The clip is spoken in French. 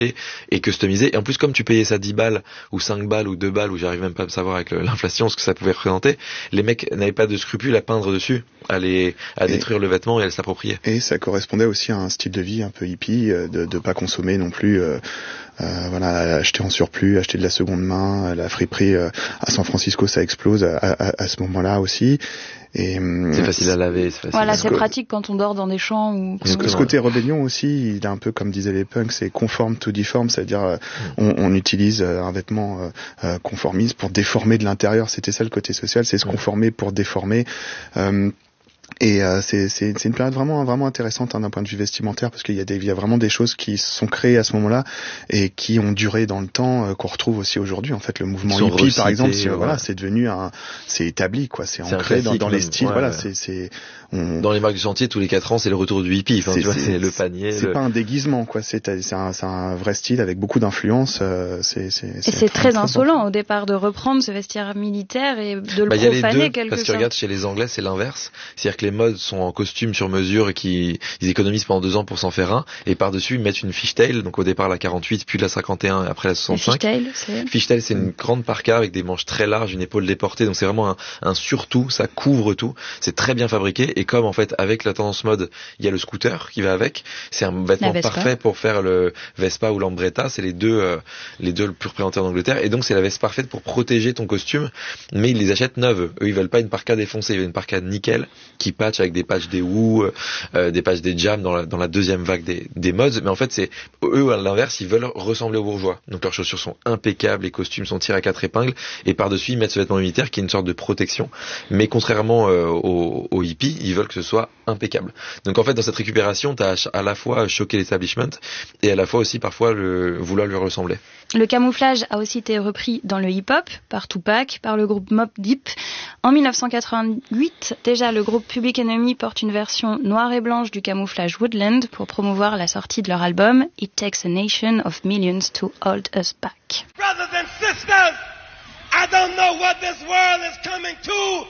et customisé. Et en plus, comme tu payais ça 10 balles, ou 5 balles, ou 2 balles, ou j'arrive même pas à me savoir avec l'inflation ce que ça pouvait représenter, les mecs n'avaient pas de scrupule à peindre dessus, à détruire le vêtement et à s'approprier. Et ça correspondait aussi à un style de vie un peu hippie, de pas consommer non plus, acheter en surplus, acheter de la seconde main, la friperie à San Francisco, ça explose à ce moment-là aussi. Et c'est facile à laver, c'est facile. Voilà, c'est pratique quand on dort dans des champs ou. Ce côté rébellion aussi, il est un peu comme disaient les punks, c'est conform to deform, c'est-à-dire on utilise un vêtement conformiste pour déformer de l'intérieur. C'était ça le côté social, c'est se conformer pour déformer. Et c'est une période vraiment intéressante d'un point de vue vestimentaire, parce qu'il y a vraiment des choses qui sont créées à ce moment-là et qui ont duré dans le temps, qu'on retrouve aussi aujourd'hui. En fait, le mouvement hippie, par exemple, c'est devenu c'est établi, quoi. C'est ancré dans les styles. Ouais, voilà, dans les marques du sentier, tous les 4 ans, c'est le retour du hippie. Enfin, tu vois, c'est le panier. C'est pas un déguisement, quoi. C'est un vrai style avec beaucoup d'influence. Et c'est très insolent au départ de reprendre ce vestiaire militaire et de le profaner quelque parce que regarde, chez les Anglais, c'est l'inverse. C'est-à-dire que les modes sont en costume sur mesure et ils économisent pendant 2 ans pour s'en faire un, et par-dessus ils mettent une fishtail, donc au départ la 48, puis la 51 et après la 65. Fishtail, c'est une grande parka avec des manches très larges, une épaule déportée, donc c'est vraiment un surtout, ça couvre tout, c'est très bien fabriqué, et comme en fait avec la tendance mode, il y a le scooter qui va avec, c'est un vêtement parfait pour faire le Vespa ou l'Ambretta, c'est les deux le plus représentés en Angleterre, et donc c'est la veste parfaite pour protéger ton costume, mais ils les achètent neuves. Eux ils veulent pas une parka défoncée, ils veulent une parka nickel qui patch avec des patchs des Woo, des patchs des Jam dans la deuxième vague des mods, mais en fait c'est eux à l'inverse, ils veulent ressembler aux bourgeois. Donc leurs chaussures sont impeccables, les costumes sont tirés à 4 épingles, et par-dessus ils mettent ce vêtement militaire qui est une sorte de protection. Mais contrairement aux hippies, ils veulent que ce soit impeccable. Donc en fait dans cette récupération, t'as à la fois choqué l'establishment et à la fois aussi parfois vouloir lui ressembler. Le camouflage a aussi été repris dans le hip-hop par Tupac, par le groupe Mobb Deep. En 1988, déjà le groupe Public Enemy porte une version noire et blanche du camouflage Woodland pour promouvoir la sortie de leur album It Takes a Nation of Millions to Hold Us Back. Brothers and sisters, I don't know what this world is coming to,